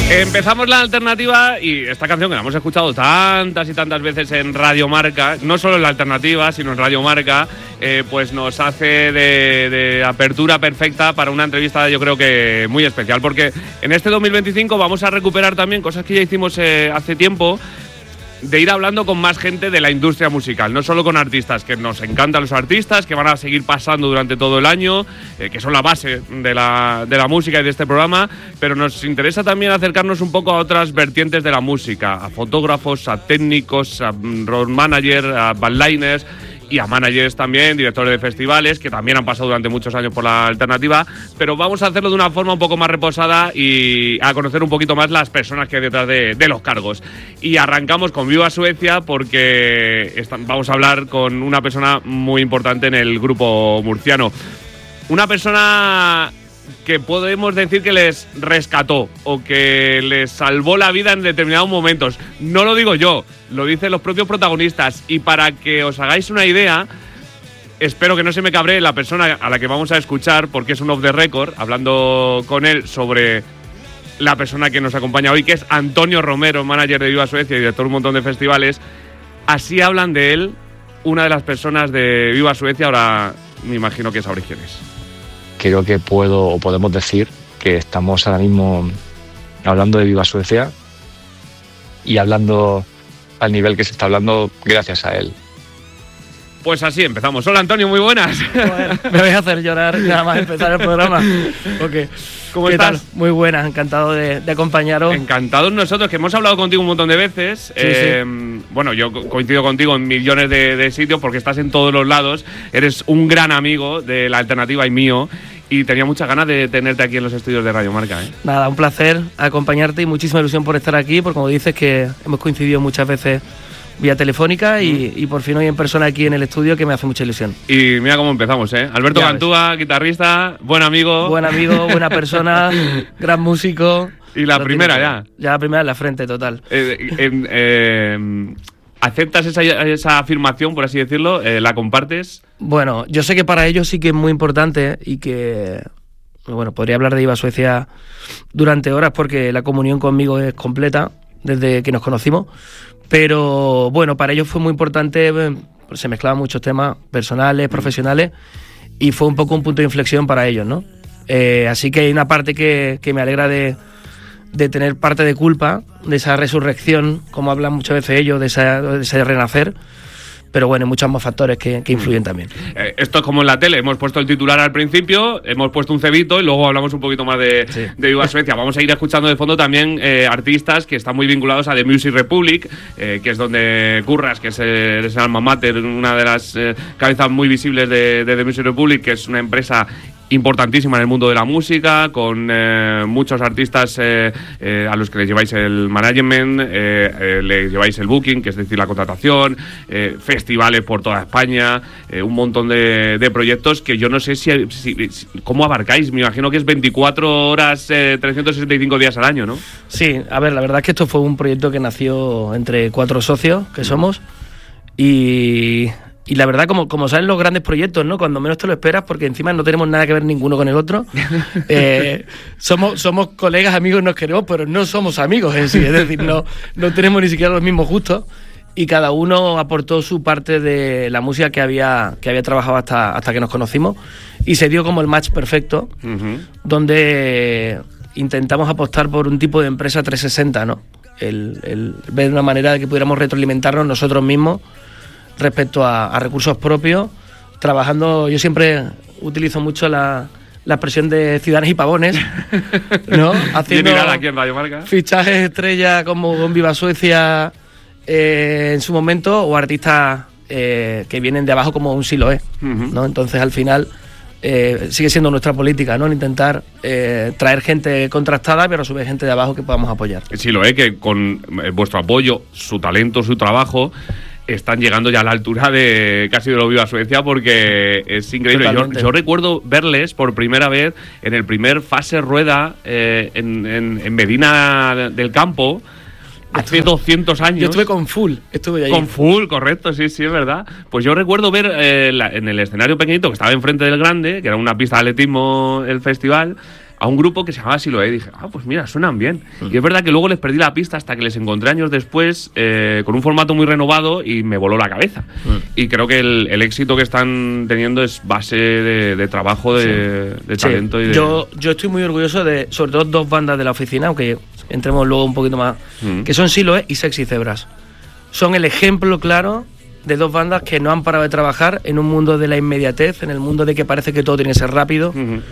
Empezamos la alternativa y esta canción que la hemos escuchado tantas y tantas veces en Radio Marca, no solo en la alternativa, sino en Radio Marca, pues nos hace de apertura perfecta para una entrevista, yo creo que muy especial, porque en este 2025 vamos a recuperar también cosas que ya hicimos hace tiempo, de ir hablando con más gente de la industria musical, no solo con artistas, que nos encantan los artistas, que van a seguir pasando durante todo el año, que son la base de la música y de este programa, pero nos interesa también acercarnos un poco a otras vertientes de la música, a fotógrafos, a técnicos, a road manager, a bandliners y a managers también, directores de festivales, que también han pasado durante muchos años por la alternativa, pero vamos a hacerlo de una forma un poco más reposada y a conocer un poquito más las personas que hay detrás de los cargos. Y arrancamos con Viva Suecia porque vamos a hablar con una persona muy importante en el grupo murciano. Una persona que podemos decir que les rescató o que les salvó la vida en determinados momentos. No lo digo yo, lo dicen los propios protagonistas. Y para que os hagáis una idea, espero que no se me cabree la persona a la que vamos a escuchar, porque es un off the record, hablando con él sobre la persona que nos acompaña hoy, que es Antonio Romero, manager de Viva Suecia y director de un montón de festivales. Así hablan de él una de las personas de Viva Suecia, ahora me imagino que sabréis quién es. Creo que podemos decir que estamos ahora mismo hablando de Viva Suecia y hablando al nivel que se está hablando gracias a él. Pues así empezamos. Hola Antonio, muy buenas. Joder, me vais a hacer llorar nada más empezar el programa. Okay. ¿Cómo estás? Tal? Muy buenas, encantado de acompañaros. Encantados nosotros, que hemos hablado contigo un montón de veces. Sí. Bueno, yo coincido contigo en millones de sitios porque estás en todos los lados. Eres un gran amigo de la alternativa y mío. Y tenía muchas ganas de tenerte aquí en los estudios de Radio Marca, ¿eh? Nada, un placer acompañarte y muchísima ilusión por estar aquí, porque como dices que hemos coincidido muchas veces vía telefónica y por fin hoy en persona aquí en el estudio, que me hace mucha ilusión. Y mira cómo empezamos, ¿eh? Alberto Cantúa, guitarrista, buen amigo. Buen amigo, buena persona, gran músico. Y la primera ya. Ya la primera en la frente, total. ¿Aceptas esa afirmación, por así decirlo? ¿La compartes? Bueno, yo sé que para ellos sí que es muy importante y que, bueno, podría hablar de Viva Suecia durante horas porque la comunión conmigo es completa desde que nos conocimos, pero bueno, para ellos fue muy importante, se mezclaban muchos temas personales, profesionales, y fue un poco un punto de inflexión para ellos, ¿no? Así que hay una parte que me alegra de tener parte de culpa de esa resurrección, como hablan muchas veces ellos, de ese renacer. Pero bueno, hay muchos más factores que influyen también. Esto es como en la tele, hemos puesto el titular al principio, hemos puesto un cebito y luego hablamos un poquito más de Viva Suecia. Vamos a ir escuchando de fondo también artistas que están muy vinculados a The Music Republic, que es donde curras, que es el alma mater, una de las cabezas muy visibles de The Music Republic, que es una empresa importantísima en el mundo de la música, con muchos artistas a los que les lleváis el management, les lleváis el booking, que es decir, la contratación, festivales por toda España, un montón de proyectos que yo no sé si cómo abarcáis. Me imagino que es 24 horas, 365 días al año, ¿no? Sí, a ver, la verdad es que esto fue un proyecto que nació entre 4 socios que somos y la verdad, como salen los grandes proyectos, ¿no? Cuando menos te lo esperas, porque encima no tenemos nada que ver ninguno con el otro. Somos colegas, amigos, nos queremos, pero no somos amigos en sí. Es decir, no tenemos ni siquiera los mismos gustos. Y cada uno aportó su parte de la música que había trabajado hasta que nos conocimos. Y se dio como el match perfecto, donde intentamos apostar por un tipo de empresa 360, ¿no? El ver una manera de que pudiéramos retroalimentarnos nosotros mismos respecto a recursos propios, trabajando. Yo siempre utilizo mucho la expresión de ciudadanos y pavones, ¿no? Haciendo aquí en Radio Marca fichajes estrella como con Viva Suecia en su momento, o artistas que vienen de abajo como un Siloé, ¿no? Entonces al final sigue siendo nuestra política, ¿no? El intentar traer gente contrastada, pero a su vez gente de abajo que podamos apoyar. Siloé, que con vuestro apoyo, su talento, su trabajo, están llegando ya a la altura de casi de lo Viva Suecia, porque es increíble. Yo recuerdo verles por primera vez en el primer Fase Rueda en Medina del Campo, hace 200 años. Yo estuve con Full, estuve ahí. Con Full, correcto, sí, es verdad. Pues yo recuerdo ver en el escenario pequeñito que estaba enfrente del grande, que era una pista de atletismo el festival, a un grupo que se llamaba Siloé y dije, pues mira, suenan bien. Y es verdad que luego les perdí la pista hasta que les encontré años después con un formato muy renovado y me voló la cabeza. Y creo que el éxito que están teniendo es base de trabajo, de talento. Y de... Yo estoy muy orgulloso de, sobre todo, 2 bandas de la oficina, aunque entremos luego un poquito más, que son Siloé y Sexy Zebras. Son el ejemplo claro de 2 bandas que no han parado de trabajar en un mundo de la inmediatez, en el mundo de que parece que todo tiene que ser rápido.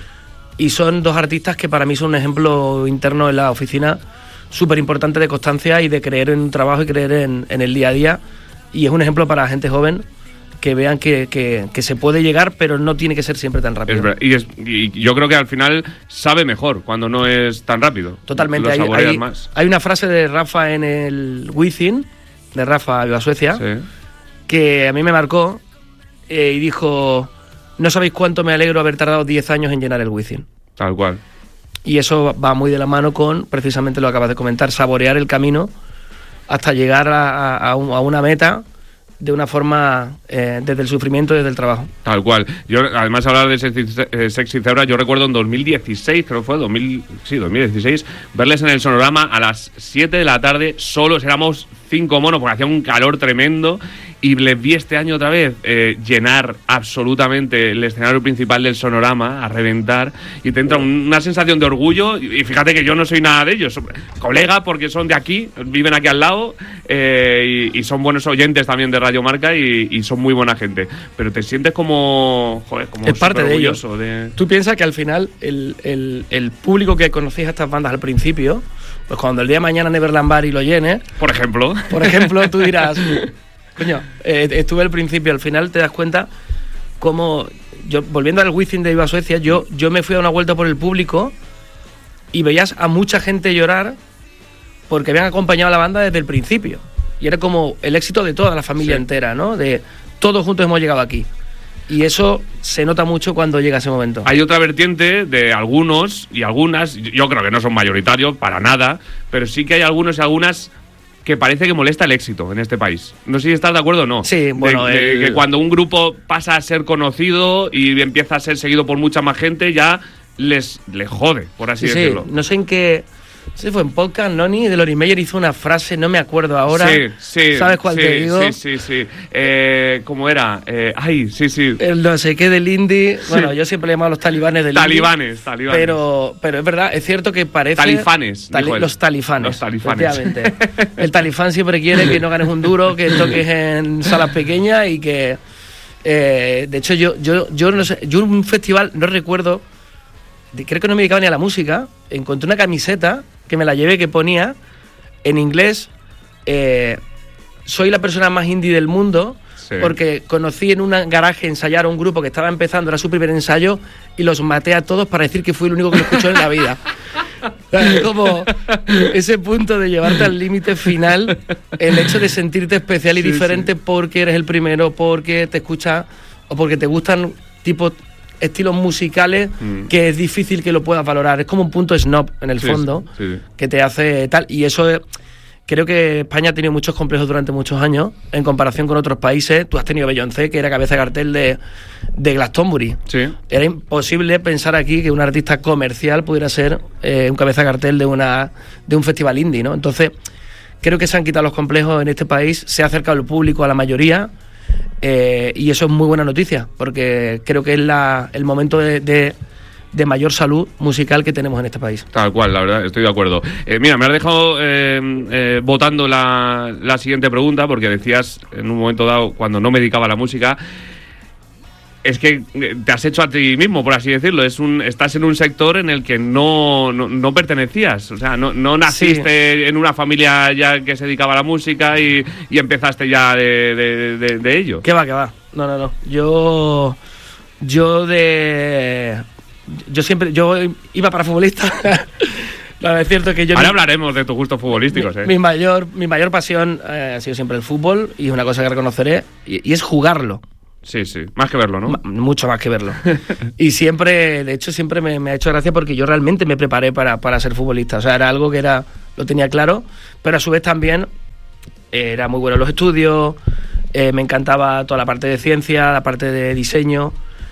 Y son 2 artistas que para mí son un ejemplo interno en la oficina súper importante de constancia y de creer en un trabajo y creer en el día a día. Y es un ejemplo para la gente joven que vean que se puede llegar, pero no tiene que ser siempre tan rápido. Y yo creo que al final sabe mejor cuando no es tan rápido. Totalmente. Hay una frase de Rafa en el Within, de Rafa Viva Suecia, que a mí me marcó y dijo: no sabéis cuánto me alegro haber tardado 10 años en llenar el Within. Tal cual. Y eso va muy de la mano con precisamente lo que acabas de comentar, saborear el camino hasta llegar a una meta de una forma desde el sufrimiento y desde el trabajo. Tal cual. Yo, además, hablar de Sexy Zebra, yo recuerdo en 2016, creo que fue, 2016, verles en el Sonorama a las 7 de la tarde, solos, éramos 5 monos, porque hacía un calor tremendo, y les vi este año otra vez llenar absolutamente el escenario principal del Sonorama, a reventar, y te entra una sensación de orgullo, y fíjate que yo no soy nada de ellos, colega, porque son de aquí, viven aquí al lado, y son buenos oyentes también de Radio Marca, y son muy buena gente, pero te sientes como es parte de ellos. De... Tú piensas que al final el público que conocéis a estas bandas al principio, pues cuando el día de mañana Neverland Bar y lo llene, por ejemplo, tú dirás, coño, estuve al principio, al final te das cuenta como yo, volviendo al Within de Viva Suecia, yo me fui a una vuelta por el público y veías a mucha gente llorar porque habían acompañado a la banda desde el principio. Y era como el éxito de toda la familia entera, ¿no? De todos juntos hemos llegado aquí. Y eso se nota mucho cuando llega ese momento. Hay otra vertiente de algunos y algunas, yo creo que no son mayoritarios para nada, pero sí que hay algunos y algunas que parece que molesta el éxito en este país. No sé si estás de acuerdo o no. Sí, bueno, que cuando un grupo pasa a ser conocido y empieza a ser seguido por mucha más gente, ya les jode, por así decirlo. Sí, no sé en qué... Sí, fue en podcast, Noni, de Lori Meyer hizo una frase, no me acuerdo ahora. Sí. ¿Sabes cuál te digo? Sí. ¿Cómo era? Sí. El no sé qué del indie. Sí. Bueno, yo siempre le llamo a los talibanes del indie. Talibanes. Pero es verdad, es cierto que parece... Talifanes. Los talifanes. Los talifanes. Efectivamente. El talifán siempre quiere que no ganes un duro, que toques en salas pequeñas y que... de hecho, yo no sé, yo en un festival, no recuerdo, creo que no me dedicaba ni a la música, encontré una camiseta que me la llevé que ponía en inglés soy la persona más indie del mundo, porque conocí en un garaje ensayar a un grupo que estaba empezando, era su primer ensayo, y los maté a todos para decir que fui el único que lo escuchó en la vida. Es como ese punto de llevarte al límite final, el hecho de sentirte especial y diferente porque eres el primero, porque te escuchas o porque te gustan tipo estilos musicales que es difícil que lo puedas valorar. Es como un punto snob en el fondo que te hace tal, y eso creo que España ha tenido muchos complejos durante muchos años en comparación con otros países. Tú has tenido Beyoncé, que era cabeza de cartel de Glastonbury. Era imposible pensar aquí que un artista comercial pudiera ser un cabeza de cartel de un festival indie, ¿no? Entonces creo que se han quitado los complejos en este país, se ha acercado el público a la mayoría. Y eso es muy buena noticia, porque creo que es el momento de mayor salud musical que tenemos en este país. Tal cual, la verdad, estoy de acuerdo. Mira, me has dejado votando la siguiente pregunta, porque decías en un momento dado, cuando no me dedicaba a la música, es que te has hecho a ti mismo, por así decirlo. Estás en un sector en el que no pertenecías. O sea, no naciste en una familia ya que se dedicaba a la música y empezaste ya de ello. ¿Qué va? No. Yo siempre iba para futbolista. No, es cierto que ahora hablaremos de tus gustos futbolísticos. Mi mayor pasión ha sido siempre el fútbol, y es una cosa que reconoceré, y es jugarlo. Sí, más que verlo, ¿no? Mucho más que verlo. Y siempre, de hecho, siempre me ha hecho gracia porque yo realmente me preparé para ser futbolista. O sea, era algo que lo tenía claro, pero a su vez también era muy bueno en los estudios, me encantaba toda la parte de ciencia, la parte de diseño,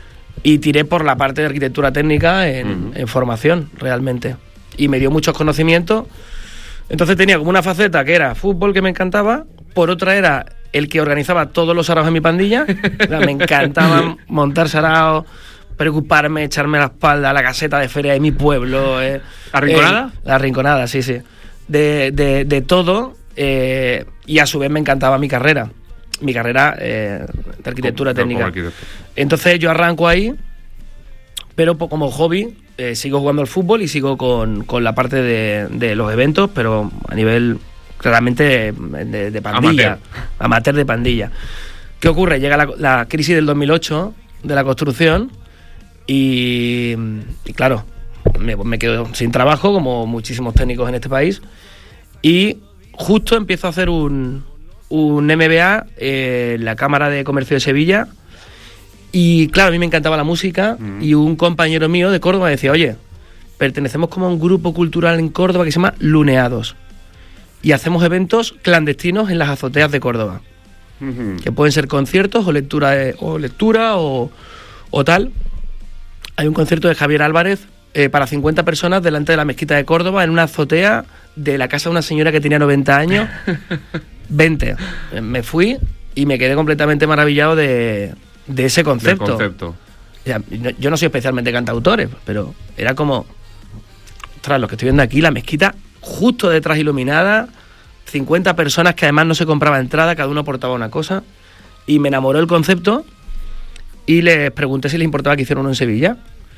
Y tiré por la parte de arquitectura técnica en formación, realmente. Y me dio muchos conocimientos. Entonces tenía como una faceta que era fútbol, que me encantaba. Por otra era el que organizaba todos los saraos en mi pandilla. O sea, me encantaba montar saraos, preocuparme, echarme la espalda a la caseta de feria de mi pueblo. ¿La Rinconada? La Rinconada, sí. De todo. Y a su vez me encantaba mi carrera. Mi carrera de arquitectura técnica. Entonces yo arranco ahí, pero como hobby sigo jugando al fútbol y sigo con la parte de los eventos, pero a nivel claramente de pandilla. Amateur de pandilla. ¿Qué ocurre? Llega la crisis del 2008 de la construcción y claro, me quedo sin trabajo, como muchísimos técnicos en este país, y justo empiezo a hacer un MBA en la Cámara de Comercio de Sevilla. Y claro, a mí me encantaba la música y un compañero mío de Córdoba decía, oye, pertenecemos como a un grupo cultural en Córdoba que se llama Luneados y hacemos eventos clandestinos en las azoteas de Córdoba, que pueden ser conciertos o lectura o tal. Hay un concierto de Javier Álvarez para 50 personas delante de la mezquita de Córdoba en una azotea de la casa de una señora que tenía 90 años. 20. Me fui y me quedé completamente maravillado de ese concepto. O sea, yo no soy especialmente cantautor, pero era como, ostras, lo que estoy viendo aquí, la mezquita justo detrás iluminada, 50 personas que además no se compraba entrada, cada uno aportaba una cosa, y me enamoró el concepto y les pregunté si les importaba que hiciera uno en Sevilla.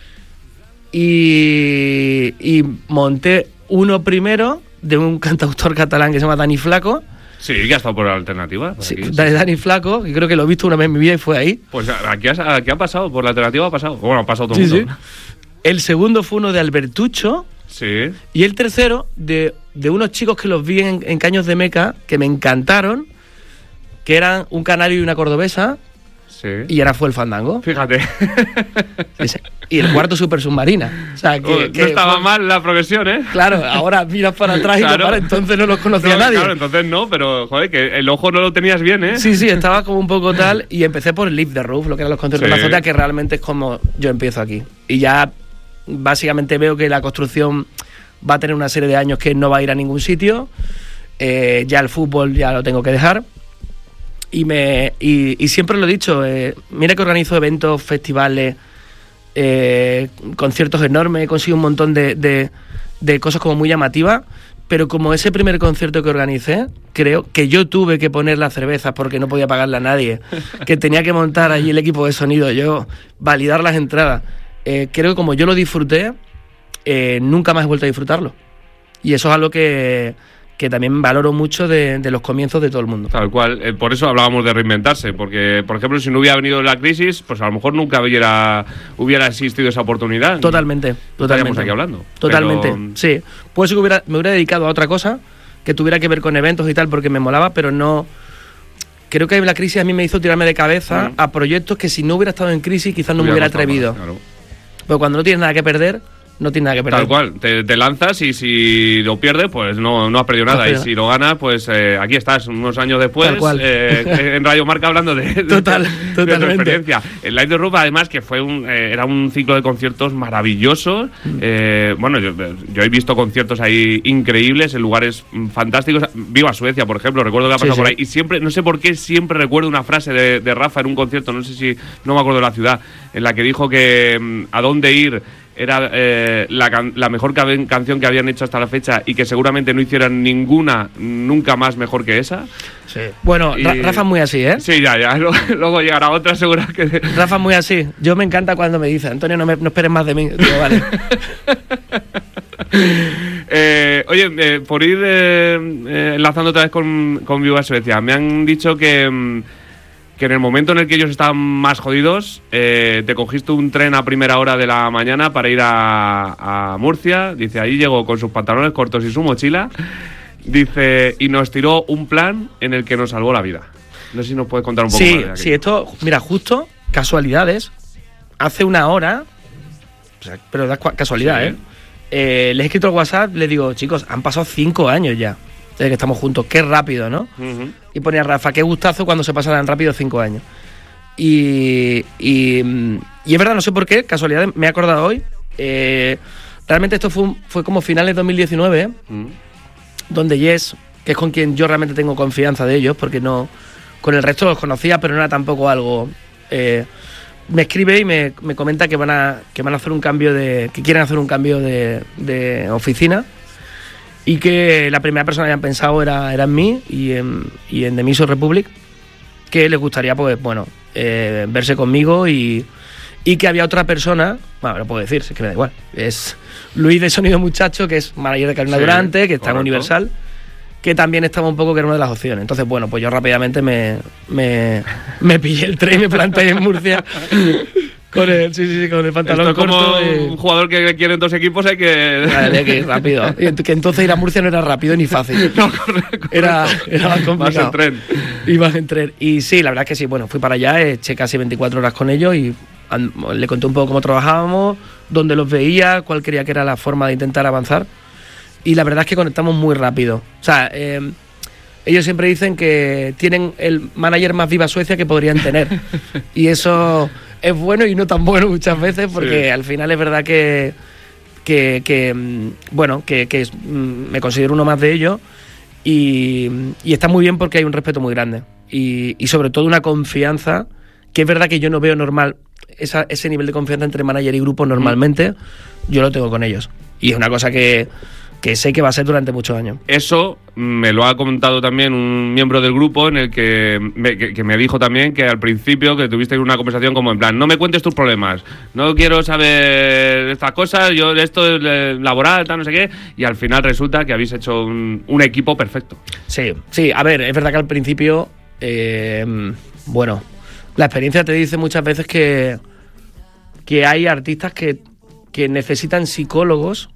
Y monté uno primero de un cantautor catalán que se llama Dani Flaco. Sí, que ha estado por la alternativa. Por sí, Dani Flaco, que creo que lo he visto una vez en mi vida y fue ahí. Pues aquí ha pasado, por la alternativa ha pasado. Bueno, ha pasado todo el mundo. Sí. El segundo fue uno de Albertucho. Sí. Y el tercero de unos chicos que los vi en Caños de Meca, que me encantaron, que eran un canario y una cordobesa. Sí. Y ahora fue el fandango. Fíjate. Y el cuarto Super Submarina. O sea, que no estaba mal la progresión, ¿eh? Claro, ahora miras para atrás claro. Y para entonces no los conocía nadie. Claro, entonces no, pero joder, que el ojo no lo tenías bien, ¿eh? Sí, estaba como un poco tal. Y empecé por Live the Roof, lo que eran los conciertos de la azotea, que realmente es como yo empiezo aquí. Y ya básicamente veo que la construcción va a tener una serie de años que no va a ir a ningún sitio. Ya el fútbol ya lo tengo que dejar. Y siempre lo he dicho, mira que organizo eventos, festivales, conciertos enormes, he conseguido un montón de cosas como muy llamativas, pero como ese primer concierto que organicé, creo que yo tuve que poner las cervezas porque no podía pagarle a nadie, que tenía que montar allí el equipo de sonido, yo validar las entradas, creo que como yo lo disfruté, nunca más he vuelto a disfrutarlo. Y eso es algo que también valoro mucho de los comienzos de todo el mundo. Tal cual, por eso hablábamos de reinventarse, porque, por ejemplo, si no hubiera venido la crisis, pues a lo mejor nunca hubiera existido esa oportunidad. Totalmente. Estaríamos aquí hablando. Totalmente, sí. Puede ser que me hubiera dedicado a otra cosa, que tuviera que ver con eventos y tal, porque me molaba, pero no... Creo que la crisis a mí me hizo tirarme de cabeza a proyectos que si no hubiera estado en crisis quizás no me hubiera atrevido. Claro. Pero cuando no tienes nada que perder... No tiene nada que perder. Tal cual, te lanzas y si lo pierdes, pues no has perdido nada. Y si lo ganas, pues aquí estás, unos años después, en Radio Marca hablando de tu experiencia. El Live the Roof, además, que fue era un ciclo de conciertos maravillosos. Bueno, yo he visto conciertos ahí increíbles, en lugares fantásticos. Viva Suecia, por ejemplo, recuerdo que ha pasado por ahí. Y siempre, no sé por qué, siempre recuerdo una frase de Rafa en un concierto, no me acuerdo de la ciudad, en la que dijo que a dónde ir era la mejor canción que habían hecho hasta la fecha y que seguramente no hicieran ninguna nunca más mejor que esa. Sí. Bueno, Rafa es muy así, ¿eh? Sí, ya. Luego llegará otra segura que... Rafa es muy así. Yo me encanta cuando me dice, Antonio, no esperes más de mí. Digo, vale. Oye, por ir enlazando otra vez con Viva Suecia, me han dicho que en el momento en el que ellos estaban más jodidos, te cogiste un tren a primera hora de la mañana para ir a Murcia. Dice, ahí llegó con sus pantalones cortos y su mochila. Dice, y nos tiró un plan en el que nos salvó la vida. No sé si nos puedes contar un poco más de aquello. Sí, esto, mira, justo, casualidades. Hace una hora, o sea, pero da casualidad, sí. Le he escrito al WhatsApp, le digo, chicos, han pasado 5 años ya desde que estamos juntos, qué rápido, ¿no? Uh-huh. Y ponía Rafa, qué gustazo cuando se pasan rápido 5 años. Y Y es verdad, no sé por qué, casualidad, me he acordado hoy. Realmente esto fue como finales de 2019, donde Yes, que es con quien yo realmente tengo confianza de ellos, porque no con el resto los conocía, pero no era tampoco algo... me escribe y me comenta que van a hacer un cambio que quieren hacer un cambio de oficina, y que la primera persona que han pensado era en mí y en The Miso Republic, que les gustaría, pues bueno, verse conmigo, y que había otra persona, bueno, lo puedo decir, es que me da igual, es Luis de Sonido Muchacho, que es manager de Carolina Durante, que está en Universal, que también estaba un poco, que era una de las opciones. Entonces, bueno, pues yo rápidamente me pillé el tren y me planté en Murcia con el pantalón esto corto. Como un jugador que quiere en dos equipos hay que... Había que ir rápido. Y que entonces ir a Murcia no era rápido ni fácil. No, correcto. Era más complicado. Vas en tren. Ibas en tren. Y sí, la verdad es que sí. Bueno, fui para allá, eché casi 24 horas con ellos y le conté un poco cómo trabajábamos, dónde los veía, cuál creía que era la forma de intentar avanzar. Y la verdad es que conectamos muy rápido. O sea, ellos siempre dicen que tienen el manager más viva Suecia que podrían tener. Y eso es bueno y no tan bueno muchas veces, porque al final es verdad que me considero uno más de ellos, y está muy bien porque hay un respeto muy grande. Y sobre todo una confianza, que es verdad que yo no veo normal ese nivel de confianza entre manager y grupo normalmente. Yo lo tengo con ellos. Y es una cosa que sé que va a ser durante muchos años. Eso me lo ha comentado también un miembro del grupo, en el que me dijo también que al principio que tuvisteis una conversación como en plan, no me cuentes tus problemas, no quiero saber estas cosas, yo esto es laboral, tal, no sé qué, y al final resulta que habéis hecho un equipo perfecto. Sí, a ver, es verdad que al principio, bueno, la experiencia te dice muchas veces que hay artistas que necesitan psicólogos.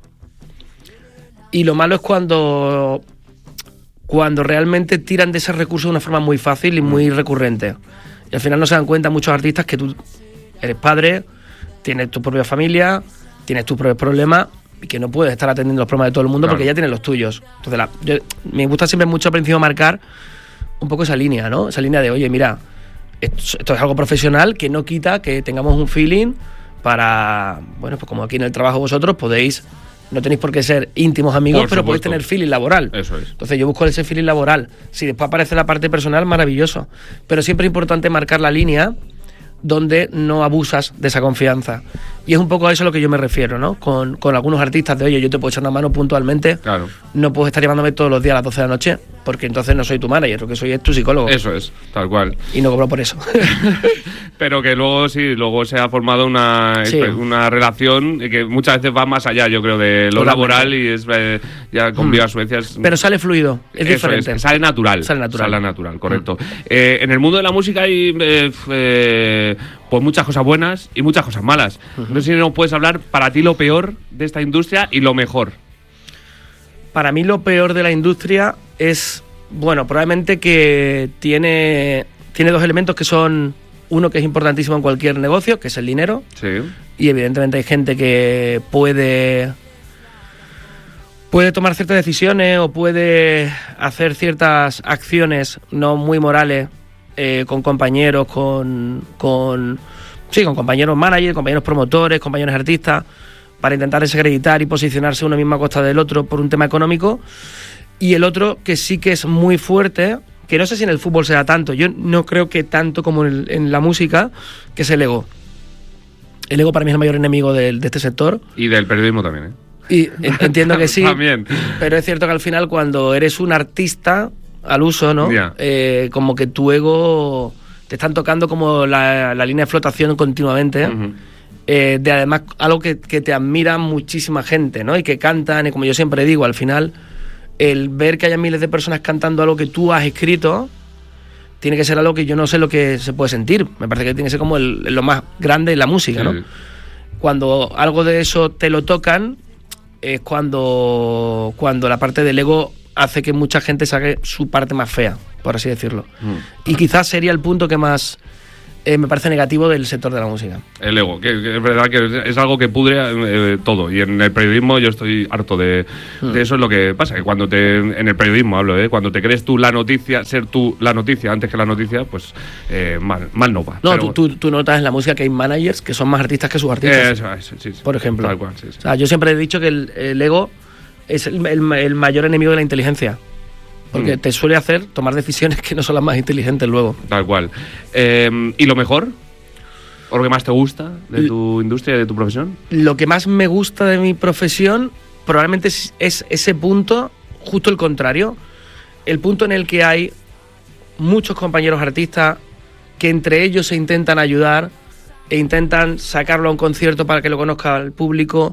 Y lo malo es cuando realmente tiran de ese recurso de una forma muy fácil y muy recurrente. Y al final no se dan cuenta muchos artistas que tú eres padre, tienes tu propia familia, tienes tus propios problemas, y que no puedes estar atendiendo los problemas de todo el mundo, porque ya tienes los tuyos. Entonces, me gusta siempre mucho al principio marcar un poco esa línea, ¿no? Esa línea de, oye, mira, esto es algo profesional, que no quita que tengamos un feeling para, bueno, pues como aquí en el trabajo vosotros podéis... No tenéis por qué ser íntimos amigos, pero podéis tener feeling laboral. Eso es. Entonces yo busco ese feeling laboral. Si después aparece la parte personal, maravilloso. Pero siempre es importante marcar la línea donde no abusas de esa confianza. Y es un poco a eso a lo que yo me refiero, ¿no? Con algunos artistas de, oye, yo te puedo echar una mano puntualmente. Claro. No puedes estar llamándome todos los días a las 12 de la noche, porque entonces no soy tu manager, lo que soy es tu psicólogo. Eso es, tal cual. Y no cobro por eso. Pero que luego se ha formado una relación que muchas veces va más allá, yo creo, de lo laboral, y es ya con Viva Suecia. Pero sale fluido, es diferente. Sale natural. Sale natural, correcto. En el mundo de la música hay pues muchas cosas buenas y muchas cosas malas. No sé si nos puedes hablar para ti lo peor de esta industria y lo mejor. Para mí lo peor de la industria es, bueno, probablemente que tiene dos elementos que son, uno que es importantísimo en cualquier negocio, que es el dinero. Sí. Y evidentemente hay gente que puede tomar ciertas decisiones o puede hacer ciertas acciones no muy morales con compañeros, con compañeros managers, compañeros promotores, compañeros artistas, para intentar desacreditar y posicionarse uno mismo a costa del otro por un tema económico. Y el otro, que sí que es muy fuerte, que no sé si en el fútbol sea tanto, yo no creo que tanto como en la música, que es el ego. El ego para mí es el mayor enemigo de este sector. Y del periodismo también, ¿eh? Y entiendo que sí, también. Pero es cierto que al final, cuando eres un artista al uso, ¿no? Yeah. Como que tu ego te están tocando como la línea de flotación continuamente. De además algo que te admira muchísima gente, ¿no? Y que cantan, y como yo siempre digo, al final el ver que haya miles de personas cantando algo que tú has escrito tiene que ser algo que yo no sé lo que se puede sentir. Me parece que tiene que ser como lo más grande de la música, ¿no? Cuando algo de eso te lo tocan, es cuando la parte del ego hace que mucha gente saque su parte más fea, por así decirlo. Y quizás sería el punto que más me parece negativo del sector de la música. El ego, que es verdad que es algo que pudre todo. Y en el periodismo yo estoy harto de eso. Es lo que pasa, que cuando en el periodismo hablo, cuando te crees tú la noticia, ser tú la noticia antes que la noticia, pues mal no va. No, tú notas en la música que hay managers que son más artistas que sus artistas. Eso, sí. Por ejemplo. Tal cual, sí. O sea, yo siempre he dicho que el ego es el mayor enemigo de la inteligencia. Porque te suele hacer tomar decisiones que no son las más inteligentes luego. Tal cual. ¿Y lo mejor? ¿O lo que más te gusta de tu industria y de tu profesión? Lo que más me gusta de mi profesión probablemente es ese punto, justo el contrario. El punto en el que hay muchos compañeros artistas que entre ellos se intentan ayudar e intentan sacarlo a un concierto para que lo conozca el público.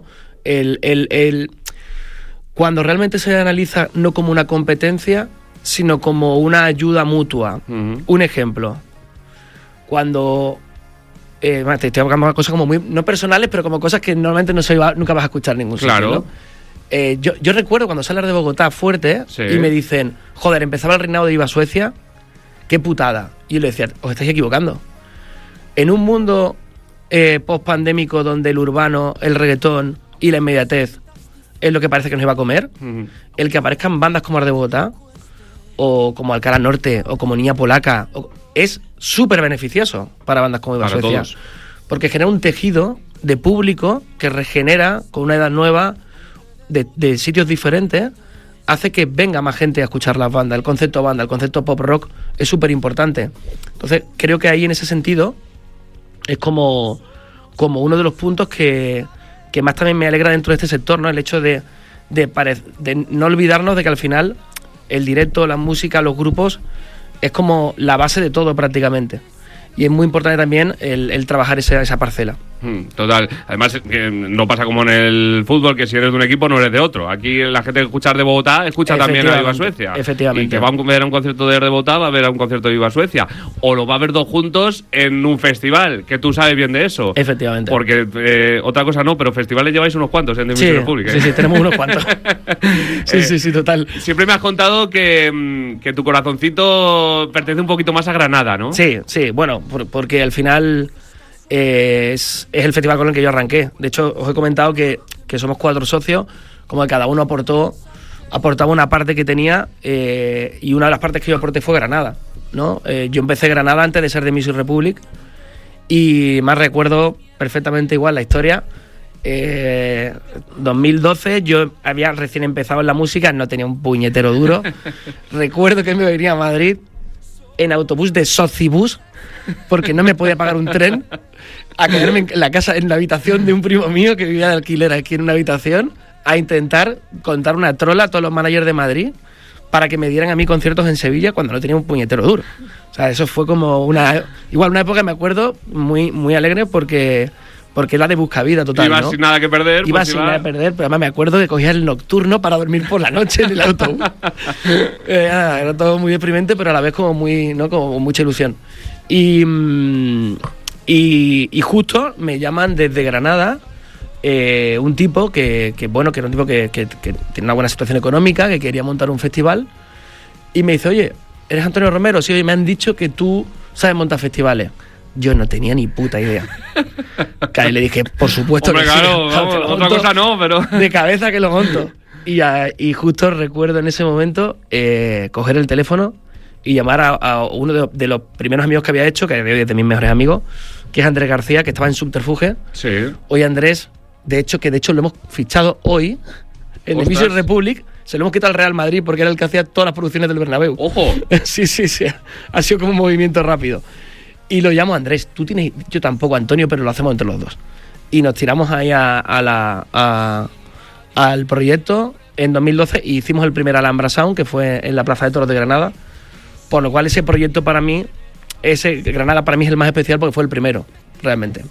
Cuando realmente se analiza no como una competencia, sino como una ayuda mutua. Un ejemplo. Cuando... te estoy hablando de cosas como muy... no personales, pero como cosas que normalmente nunca vas a escuchar en ningún sitio, claro. ¿no? Yo recuerdo cuando sales de Bogotá fuerte y me dicen, joder, empezaba el reinado de Viva Suecia, qué putada. Y yo le decía, os estáis equivocando. En un mundo post-pandémico donde el urbano, el reggaetón y la inmediatez es lo que parece que nos iba a comer, el que aparezcan bandas como Ars de Bogotá, o como Alcalá Norte, o como Niña Polaca, es súper beneficioso para bandas como Viva Suecia. Todos. Porque genera un tejido de público que regenera con una edad nueva, de sitios diferentes, hace que venga más gente a escuchar las bandas. El concepto banda, el concepto pop rock es súper importante. Entonces, creo que ahí en ese sentido es como uno de los puntos que más también me alegra dentro de este sector, ¿no? El hecho de no olvidarnos de que al final el directo, la música, los grupos es como la base de todo prácticamente. Y es muy importante también el trabajar esa parcela. Total. Además, que no pasa como en el fútbol, que si eres de un equipo no eres de otro. Aquí la gente que escucha de Bogotá escucha también a Viva Suecia. Efectivamente. Y que va a ver a un concierto de Bogotá, va a ver a un concierto de Viva Suecia. O lo va a ver dos juntos en un festival, que tú sabes bien de eso. Efectivamente. Porque otra cosa no, pero festivales lleváis unos cuantos en Music Republic. Sí, tenemos unos cuantos. Sí, total. Siempre me has contado que tu corazoncito pertenece un poquito más a Granada, ¿no? Sí, bueno, porque al final... es el festival con el que yo arranqué. De hecho, os he comentado que somos 4 socios, como que cada uno aportaba una parte que tenía, y una de las partes que yo aporté fue Granada, ¿no? Yo empecé Granada antes de ser de Music Republic, y más recuerdo perfectamente igual la historia. 2012, yo había recién empezado en la música, no tenía un puñetero duro. Recuerdo que me venía a Madrid en autobús de Socibus, porque no me podía pagar un tren, a quedarme en la casa, en la habitación de un primo mío que vivía de alquiler aquí en una habitación, a intentar contar una trola a todos los managers de Madrid para que me dieran a mí conciertos en Sevilla cuando no tenía un puñetero duro. O sea, eso fue como una época, me acuerdo, muy, muy alegre porque era de buscavida total, Ibas, ¿no? Sin nada que perder. Iba sin nada que perder, pero además me acuerdo de cogía el nocturno para dormir por la noche en el autobús. Era todo muy deprimente, pero a la vez como muy, ¿no? Como con mucha ilusión. Y justo me llaman desde Granada un tipo que era un tipo que tiene una buena situación económica, que quería montar un festival, y me dice, oye, ¿eres Antonio Romero? Sí, oye, me han dicho que tú sabes montar festivales. Yo no tenía ni puta idea. Y le dije, por supuesto. Hombre, que claro, sí. Vamos, otra cosa no, pero... De cabeza que lo monto. Y justo recuerdo en ese momento coger el teléfono y llamar a uno de los primeros amigos que había hecho, que es de mis mejores amigos, que es Andrés García, que estaba en Subterfuge. Sí. Hoy Andrés, de hecho lo hemos fichado hoy en el Music Republic. Se lo hemos quitado al Real Madrid porque era el que hacía todas las producciones del Bernabéu. ¡Ojo! Sí. Ha sido como un movimiento rápido. Y lo llamo Andrés. Tú tienes... Yo tampoco, Antonio, pero lo hacemos entre los dos. Y nos tiramos ahí al proyecto en 2012 y hicimos el primer Alhambra Sound, que fue en la Plaza de Toros de Granada. Por lo cual ese proyecto para mí, Granada para mí es el más especial porque fue el primero, realmente.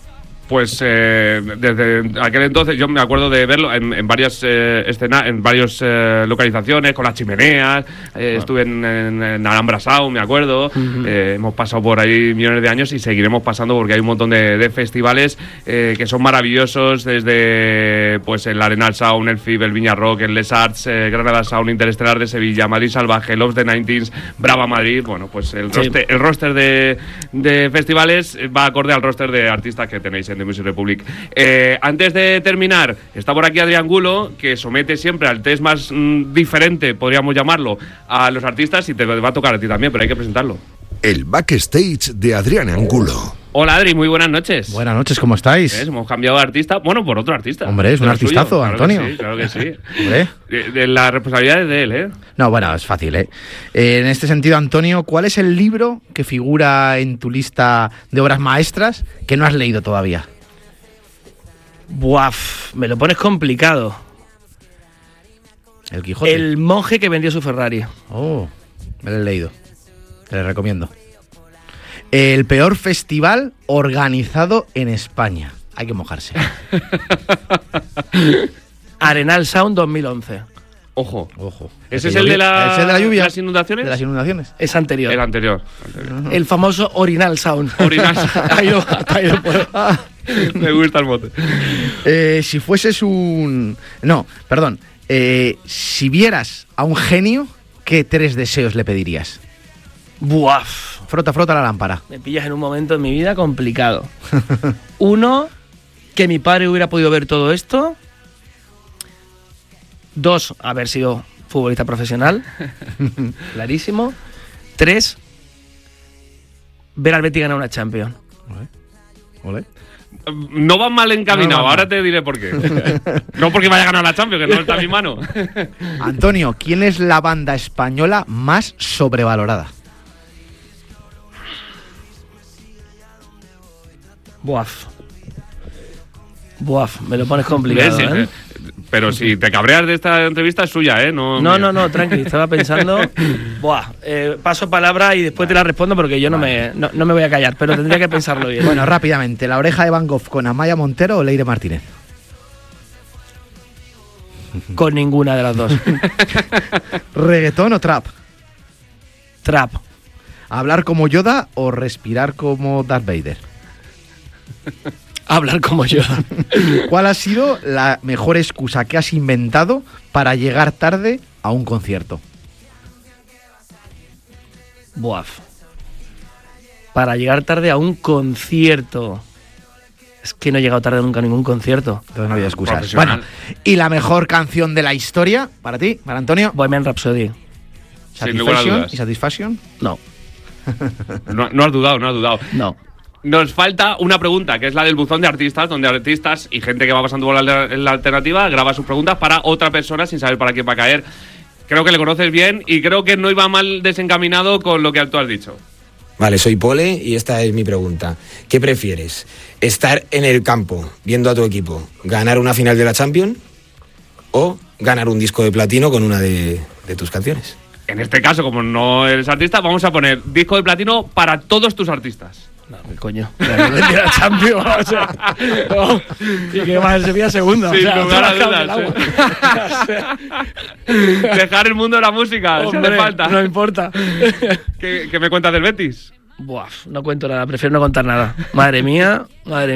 Pues desde aquel entonces yo me acuerdo de verlo en varias escenas, en varias localizaciones, con las chimeneas. Estuve en Alhambra Sound, me acuerdo. Hemos pasado por ahí millones de años y seguiremos pasando porque hay un montón de festivales que son maravillosos, desde pues el Arenal Sound, el FIB, el Viña Rock, el Les Arts, Granada Sound, Interestelar de Sevilla, Madrid Salvaje, Loves the 90s, Brava Madrid. Bueno, pues el roster de festivales va acorde al roster de artistas que tenéis en The Music Republic. Antes de terminar, está por aquí Adrián Angulo, que somete siempre al test más diferente, podríamos llamarlo, a los artistas, y te va a tocar a ti también, pero hay que presentarlo. El backstage de Adrián Angulo. Hola Adri, muy buenas noches. Buenas noches, ¿cómo estáis? Hemos cambiado de artista, bueno, por otro artista. Hombre, es un artistazo, suyo. Antonio. Claro que sí. Hombre. La responsabilidad es de él, ¿eh? No, bueno, es fácil, ¿eh? En este sentido, Antonio, ¿cuál es el libro que figura en tu lista de obras maestras que no has leído todavía? Buah, me lo pones complicado. El Quijote. El monje que vendió su Ferrari. Oh, me lo he leído. Te lo recomiendo. El peor festival organizado en España. Hay que mojarse. Arenal Sound 2011. Ojo. ¿Ese es el de la lluvia? ¿Las inundaciones? ¿De las inundaciones? Es anterior. El anterior. El famoso Orinal Sound. Orinal Sound. Ahí lo puedo. Me gusta el mote. Si fueses un... No, perdón. Si vieras a un genio, ¿qué 3 deseos le pedirías? Buah. Frota la lámpara. Me pillas en un momento en mi vida complicado. 1, que mi padre hubiera podido ver todo esto. 2, haber sido futbolista profesional. Clarísimo. 3, ver al Betis ganar una Champions. ¿Ole? No vas mal encaminado, No. ahora te diré por qué. No porque vaya a ganar la Champions, que no está en mi mano. Antonio, ¿quién es la banda española más sobrevalorada? Buaf, me lo pones complicado, ¿Ves? ¿eh? Pero si te cabreas de esta entrevista es suya, ¿eh? No, No, tranqui, estaba pensando. Paso palabra y después te la respondo porque yo no me voy a callar, pero tendría que pensarlo bien. Bueno, rápidamente, ¿La Oreja de Van Gogh con Amaya Montero o Leire Martínez? Con ninguna de las dos. ¿Reggaetón o trap? Trap. ¿Hablar como Yoda o respirar como Darth Vader? Hablar como yo. ¿Cuál ha sido la mejor excusa que has inventado para llegar tarde a un concierto? Buaf. Para llegar tarde a un concierto. Es que no he llegado tarde nunca a ningún concierto. Entonces no había excusas. Profesional. Bueno, ¿y la mejor canción de la historia para ti, para Antonio? Bohemian Rhapsody. Sin lugar a dudas. ¿Y Satisfaction? No. No has dudado. No. Nos falta una pregunta, que es la del buzón de artistas, donde artistas y gente que va pasando por la alternativa graba sus preguntas para otra persona sin saber para quién va a caer. Creo que le conoces bien y creo que no iba mal desencaminado con lo que tú has dicho. Vale, soy Pole y esta es mi pregunta. ¿Qué prefieres? ¿Estar en el campo viendo a tu equipo ganar una final de la Champions o ganar un disco de platino con una de tus canciones? En este caso, como no eres artista, vamos a poner disco de platino para todos tus artistas. No, qué coño. La Champions, o sea, no. Y que más sería segunda. Sin o sea, lugar a te has dudas, dejado el agua. Dejar el mundo de la música, si Hombre, te falta. no importa. ¿Qué me cuentas del Betis? Buah, no cuento nada, prefiero no contar nada. Madre mía,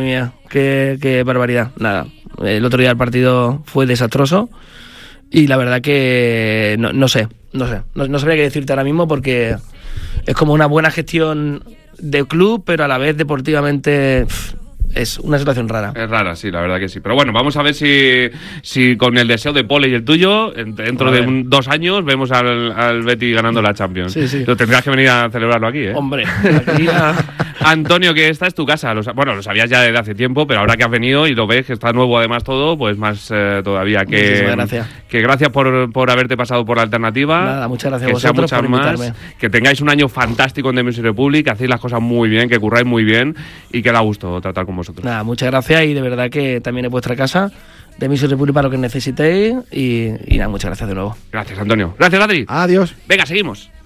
qué barbaridad. Nada, el otro día el partido fue desastroso y la verdad que no sabría qué decirte ahora mismo porque es como una buena gestión de club, pero a la vez deportivamente es una situación rara. Es rara, sí, la verdad que sí. Pero bueno, vamos a ver si con el deseo de Pole y el tuyo, dentro de 2 años, vemos al Betis ganando la Champions. Sí. Lo tendrás que venir a celebrarlo aquí, ¿eh? Hombre, aquí Antonio, que esta es tu casa. Lo sabías ya desde hace tiempo, pero ahora que has venido y lo ves, que está nuevo además todo, pues más todavía. Muchísimas gracias. Que gracias por haberte pasado por la alternativa. Nada, muchas gracias a que vosotros sean por muchas invitarme. más. Que tengáis un año fantástico en The Music Republic, que hacéis las cosas muy bien, que curráis muy bien y que da gusto tratar con vosotros. Nada, muchas gracias y de verdad que también es vuestra casa, The Music Republic para lo que necesitéis y nada, muchas gracias de nuevo. Gracias, Antonio. Gracias, Adri. Adiós. Venga, seguimos.